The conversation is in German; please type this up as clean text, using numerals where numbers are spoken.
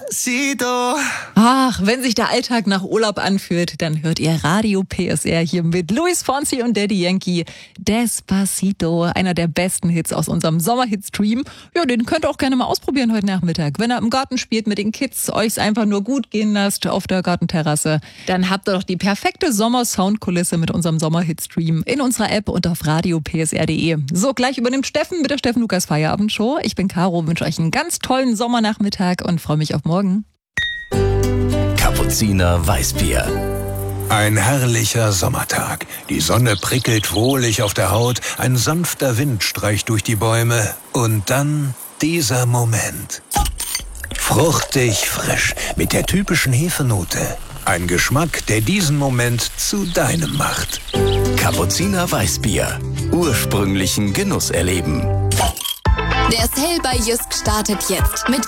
Despacito. Ach, wenn sich der Alltag nach Urlaub anfühlt, dann hört ihr Radio PSR hier mit Luis Fonsi und Daddy Yankee. Despacito, einer der besten Hits aus unserem Sommerhit-Stream. Ja, den könnt ihr auch gerne mal ausprobieren heute Nachmittag. Wenn ihr im Garten spielt mit den Kids, euch's einfach nur gut gehen lasst auf der Gartenterrasse, dann habt ihr doch die perfekte Sommer-Soundkulisse mit unserem Sommerhit-Stream in unserer App und auf radiopsr.de. So, gleich übernimmt Steffen mit der Steffen Lukas Feierabendshow. Ich bin Caro, wünsche euch einen ganz tollen Sommernachmittag und freue mich auf morgen. Kapuziner Weißbier. Ein herrlicher Sommertag. Die Sonne prickelt wohlig auf der Haut, ein sanfter Wind streicht durch die Bäume und dann dieser Moment. Fruchtig frisch mit der typischen Hefenote. Ein Geschmack, der diesen Moment zu deinem macht. Kapuziner Weißbier. Ursprünglichen Genuss erleben. Der Sale bei Jysk startet jetzt mit